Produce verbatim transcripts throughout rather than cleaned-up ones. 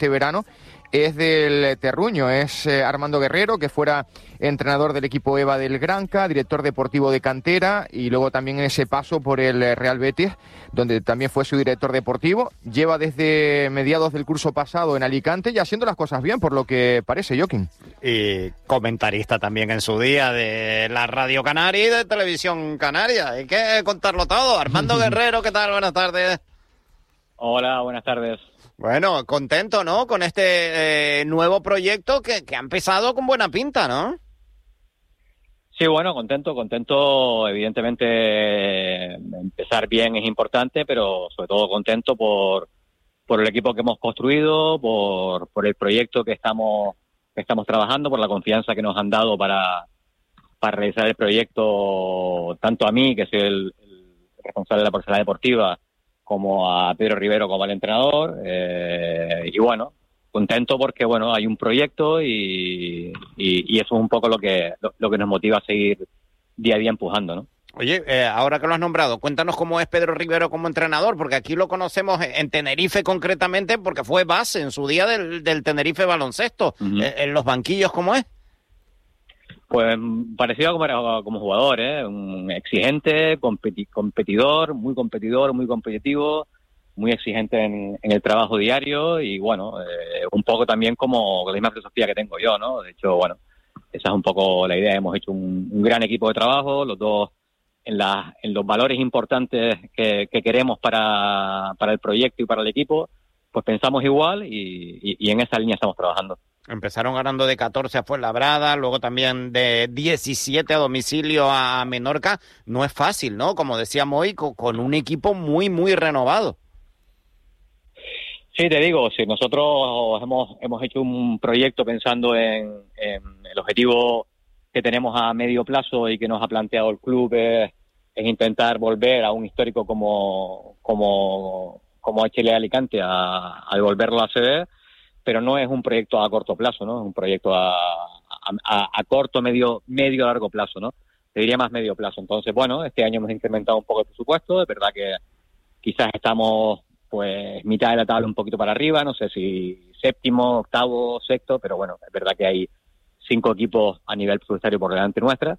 este verano es del terruño, es eh, Armando Guerrero, que fuera entrenador del equipo EVA del Granca, director deportivo de cantera y luego también en ese paso por el Real Betis, donde también fue su director deportivo. Lleva desde mediados del curso pasado en Alicante y haciendo las cosas bien, por lo que parece, Joaquín. Y comentarista también en su día de la Radio Canaria y de Televisión Canaria. Hay que contarlo todo. Armando Guerrero, ¿qué tal? Buenas tardes. Hola, buenas tardes. Bueno, contento, ¿no? Con este eh, nuevo proyecto que, que ha empezado con buena pinta, ¿no? Sí, bueno, contento, contento. Evidentemente, empezar bien es importante, pero sobre todo contento por, por el equipo que hemos construido, por, por el proyecto que estamos, que estamos trabajando, por la confianza que nos han dado para, para realizar el proyecto, tanto a mí, que soy el, el responsable de la parcela deportiva, como a Pedro Rivero como al entrenador, eh, y bueno, contento porque bueno, hay un proyecto y, y, y eso es un poco lo que lo, lo que nos motiva a seguir día a día empujando, ¿no? Oye, eh, ahora que lo has nombrado, cuéntanos cómo es Pedro Rivero como entrenador, porque aquí lo conocemos en Tenerife concretamente, porque fue base en su día del, del Tenerife baloncesto. Uh-huh. eh, en los banquillos, ¿cómo es? Pues parecido a como era como jugador, ¿eh? Un exigente, competi- competidor, muy competidor, muy competitivo, muy exigente en, en el trabajo diario y bueno, eh, un poco también como la misma filosofía que tengo yo, ¿no? De hecho, bueno, esa es un poco la idea. Hemos hecho un, un gran equipo de trabajo, los dos en, la, en los valores importantes que, que queremos para, para el proyecto y para el equipo, pues pensamos igual y, y, y en esa línea estamos trabajando. Empezaron ganando de catorce a Fuenlabrada, luego también de diecisiete a domicilio a Menorca. No es fácil, ¿no? Como decíamos hoy, con, con un equipo muy, muy renovado. Sí, te digo, sí, nosotros hemos hemos hecho un proyecto pensando en, en el objetivo que tenemos a medio plazo y que nos ha planteado el club es, es intentar volver a un histórico como como como H L A Alicante, a, a devolverlo a A C B, pero no es un proyecto a corto plazo, ¿no? Es un proyecto a, a, a corto, medio, medio, largo plazo, ¿no? Te diría más medio plazo. Entonces, bueno, este año hemos incrementado un poco el presupuesto. Es verdad que quizás estamos, pues, mitad de la tabla un poquito para arriba. No sé si séptimo, octavo, sexto, pero bueno, es verdad que hay cinco equipos a nivel presupuestario por delante nuestra.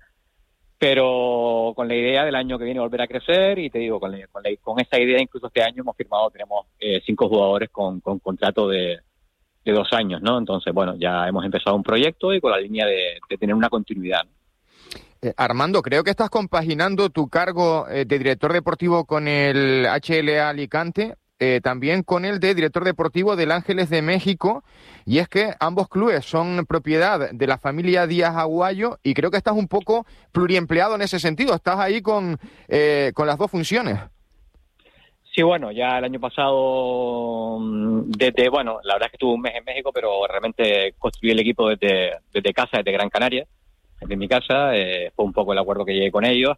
Pero con la idea del año que viene volver a crecer y te digo, con, la, con, la, con esa idea incluso este año hemos firmado, tenemos eh, cinco jugadores con, con contrato de de dos años, ¿no? Entonces, bueno, ya hemos empezado un proyecto y con la línea de, de tener una continuidad, ¿no? Eh, Armando, creo que estás compaginando tu cargo eh, de director deportivo con el H L A Alicante, eh, también con el de director deportivo del Ángeles de México, y es que ambos clubes son propiedad de la familia Díaz Aguayo y creo que estás un poco pluriempleado en ese sentido, estás ahí con, eh, con las dos funciones. Sí, bueno, ya el año pasado, desde, bueno, la verdad es que estuve un mes en México, pero realmente construí el equipo desde, desde casa, desde Gran Canaria, desde mi casa, eh, fue un poco el acuerdo que llegué con ellos.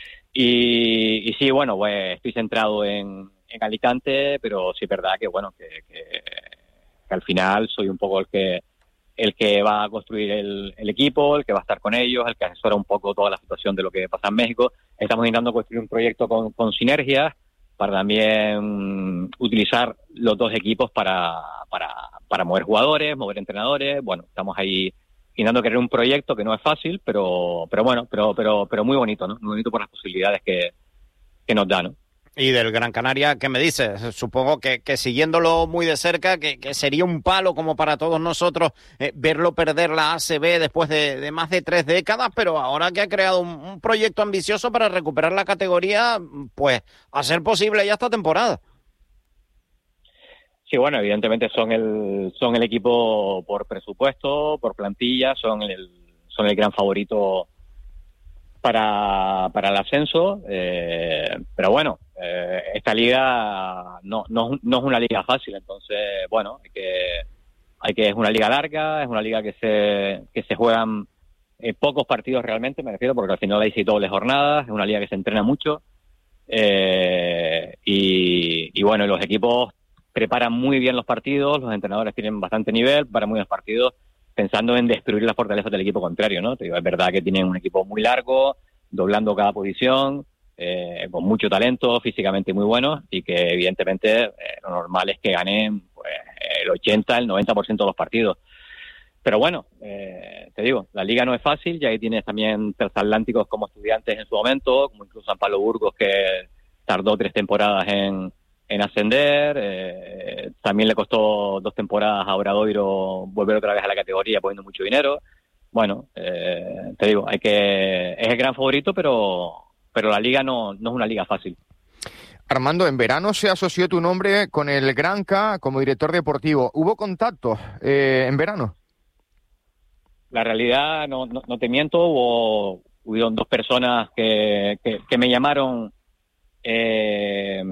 Y, y sí, bueno, pues estoy centrado en, en Alicante, pero sí es verdad que, bueno, que, que, que al final soy un poco el que el que va a construir el, el equipo, el que va a estar con ellos, el que asesora un poco toda la situación de lo que pasa en México. Estamos intentando construir un proyecto con, con sinergias, para también utilizar los dos equipos para, para, para mover jugadores, mover entrenadores. Bueno, estamos ahí intentando crear un proyecto que no es fácil, pero pero bueno, pero pero pero muy bonito, ¿no? Muy bonito por las posibilidades que, que nos da, ¿no? Y del Gran Canaria, ¿qué me dices? Supongo que, que siguiéndolo muy de cerca, que, que sería un palo como para todos nosotros eh, verlo perder la A C B después de, de más de tres décadas, pero ahora que ha creado un, un proyecto ambicioso para recuperar la categoría, pues a ser posible ya esta temporada. Sí, bueno, evidentemente son el son el equipo por presupuesto, por plantilla, son el son el gran favorito para para el ascenso, eh, pero bueno, eh, esta liga no, no no es una liga fácil, entonces bueno, hay que hay que es una liga larga, es una liga que se que se juegan eh, pocos partidos realmente, me refiero, porque al final hay seis dobles jornadas, es una liga que se entrena mucho, eh, y, y bueno, los equipos preparan muy bien los partidos, los entrenadores tienen bastante nivel, preparan muy bien los partidos, pensando en destruir las fortalezas del equipo contrario, ¿no? Te digo, es verdad que tienen un equipo muy largo, doblando cada posición, eh, con mucho talento, físicamente muy buenos, y que evidentemente eh, lo normal es que ganen pues pues el ochenta, el noventa por ciento de los partidos. Pero bueno, eh, te digo, la liga no es fácil, y ahí tienes también transatlánticos como Estudiantes en su momento, como incluso San Pablo Burgos, que tardó tres temporadas en, en ascender. Eh, también le costó dos temporadas a Obradoiro volver otra vez a la categoría poniendo mucho dinero. Bueno, eh, te digo, hay que es el gran favorito, pero pero la liga no, no es una liga fácil. Armando, en verano se asoció tu nombre con el Granca como director deportivo. ¿Hubo contactos eh, en verano? La realidad, no, no, no te miento, hubo hubieron dos personas que, que, que me llamaron. Eh,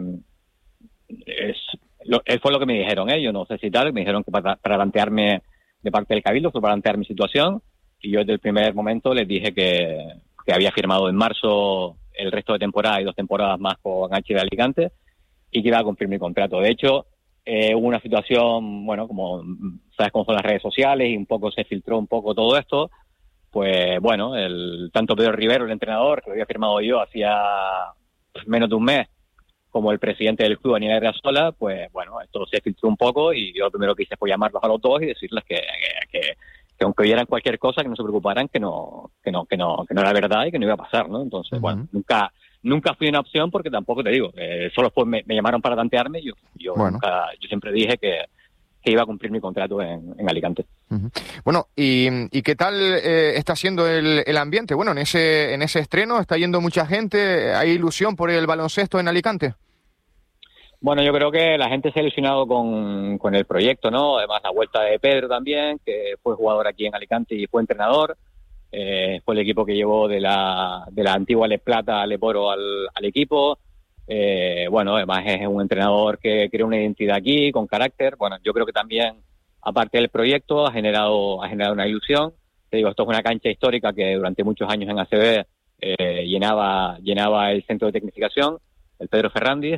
es, lo, fue lo que me dijeron, ¿eh? Yo no sé si tal, me dijeron que para, para plantearme de parte del Cabildo, fue para plantear mi situación, y yo desde el primer momento les dije que, que había firmado en marzo el resto de temporada y dos temporadas más con H de Alicante, y que iba a cumplir mi contrato. De hecho, eh, hubo una situación, bueno, como sabes cómo son las redes sociales, y un poco se filtró un poco todo esto. Pues bueno, el tanto Pedro Rivero, el entrenador, que lo había firmado yo hacía menos de un mes, como el presidente del club, Daniel Herrerasola, pues bueno, esto se filtró un poco, y yo lo primero que hice fue llamarlos a los dos y decirles que, que, que, que aunque oyeran cualquier cosa, que no se preocuparan, que no, que no, que no, que no era verdad y que no iba a pasar, ¿no? Entonces, uh-huh. bueno, nunca, nunca fui una opción, porque tampoco te digo, eh, solo fue, me, me llamaron para tantearme, y yo, yo bueno. nunca, yo siempre dije que que iba a cumplir mi contrato en, en Alicante. Uh-huh. Bueno, ¿y, y qué tal eh, está siendo el, el ambiente? Bueno, en ese en ese estreno está yendo mucha gente, ¿hay ilusión por el baloncesto en Alicante? Bueno, yo creo que la gente se ha ilusionado con, con el proyecto, ¿no? Además, la vuelta de Pedro también, que fue jugador aquí en Alicante y fue entrenador. Eh, fue el equipo que llevó de la, de la antigua Les Plata a Leporo al, al equipo. Eh, bueno, además es un entrenador que crea una identidad aquí, con carácter. Bueno, yo creo que también, aparte del proyecto, ha generado ha generado una ilusión. Te digo, esto es una cancha histórica que durante muchos años en A C B eh, llenaba llenaba el centro de tecnificación, el Pedro Ferrandis.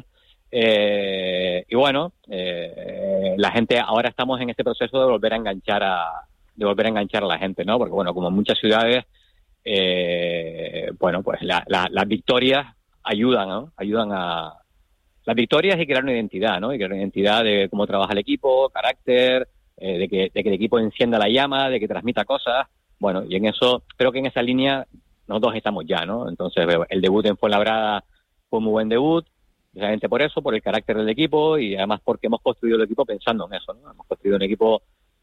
Eh, y bueno, eh, la gente, ahora estamos en este proceso de volver a enganchar a de volver a enganchar a la gente, ¿no? Porque bueno, como en muchas ciudades, eh, bueno, pues la, la, las victorias ayudan, ¿no? Ayudan a las victorias y crear una identidad, ¿no? Y crear una identidad de cómo trabaja el equipo, carácter, eh, de que de que el equipo encienda la llama, de que transmita cosas. Bueno, y en eso, creo que en esa línea nosotros estamos ya, ¿no? Entonces, el debut en Fuenlabrada fue un muy buen debut, precisamente por eso, por el carácter del equipo, y además porque hemos construido el equipo pensando en eso, ¿no? Hemos construido un equipo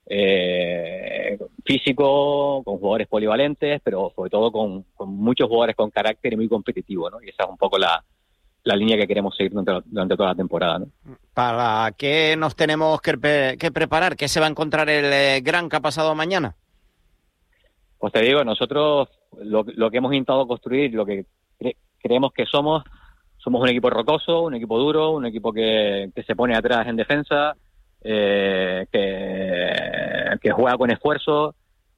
eh, físico, con jugadores polivalentes, pero sobre todo con, con muchos jugadores con carácter y muy competitivo, ¿no? Y esa es un poco la, la línea que queremos seguir durante, durante toda la temporada, ¿no? ¿Para qué nos tenemos que, pre- que preparar? ¿Qué se va a encontrar el eh, Granca pasado mañana? Pues te digo, nosotros lo, lo que hemos intentado construir, lo que cre- creemos que somos, somos un equipo rocoso, un equipo duro, un equipo que, que se pone atrás en defensa, eh, que, que juega con esfuerzo,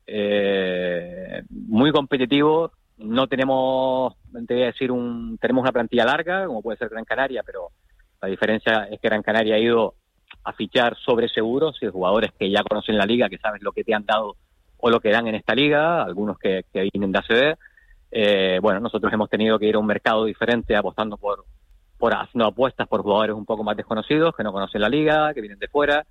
eh, muy competitivo. No tenemos, te voy a decir, un, tenemos una plantilla larga, como puede ser Gran Canaria, pero la diferencia es que Gran Canaria ha ido a fichar sobre seguros, y jugadores que ya conocen la liga, que sabes lo que te han dado o lo que dan en esta liga, algunos que, que vienen de A C B. Eh, bueno, nosotros hemos tenido que ir a un mercado diferente, apostando por, por haciendo apuestas por jugadores un poco más desconocidos, que no conocen la liga, que vienen de fuera,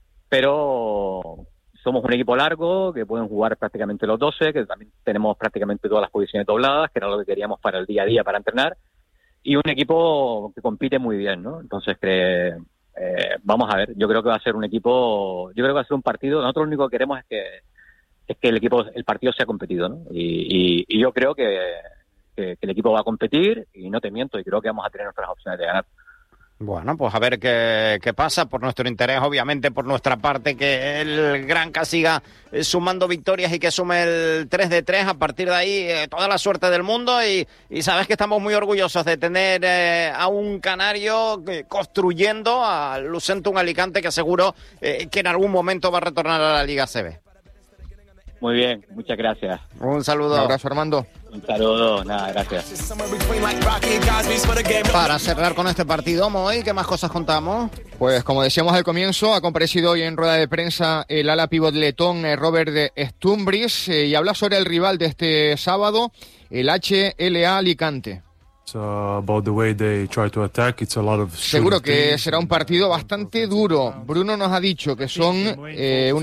pero somos un equipo largo, que pueden jugar prácticamente los doce, que también tenemos prácticamente todas las posiciones dobladas, que era lo que queríamos para el día a día, para entrenar, y un equipo que compite muy bien, ¿no? Entonces, que, eh, vamos a ver, yo creo que va a ser un equipo, yo creo que va a ser un partido, nosotros lo único que queremos es que es que el equipo, el partido sea competido, ¿no? Y, y, y yo creo que, que, que el equipo va a competir, y no te miento, y creo que vamos a tener nuestras opciones de ganar. Bueno, pues a ver qué, qué pasa, por nuestro interés, obviamente, por nuestra parte, que el Granca siga sumando victorias y que sume el tres de tres. A partir de ahí, eh, toda la suerte del mundo, y, y sabes que estamos muy orgullosos de tener eh, a un canario eh, construyendo al Lucentum Alicante, que seguro eh, que en algún momento va a retornar a la Liga A C B. Muy bien, muchas gracias. Un saludo. Un abrazo, Armando. Un saludo, nada, gracias. Para cerrar con este partido, Moy, ¿qué más cosas contamos? Pues como decíamos al comienzo, ha comparecido hoy en rueda de prensa el ala pívot letón eh, Robert de Stumbris, eh, y habla sobre el rival de este sábado, el H L A Alicante. Seguro que será un partido bastante duro. Bruno nos ha dicho que son eh, un